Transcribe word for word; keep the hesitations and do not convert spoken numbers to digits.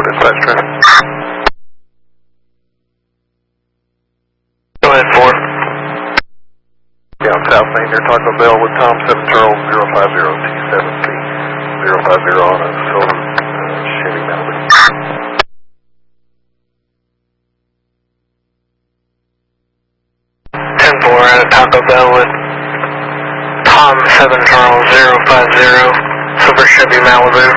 dispatch traffic. Go ahead, four. Down South Main near Taco Bell with Tom seven Charles zero five zero T seven C zero five zero on a silver uh, Chevy Malibu. ten four at Taco Bell with Tom seven Charles zero five zero silver Chevy Malibu.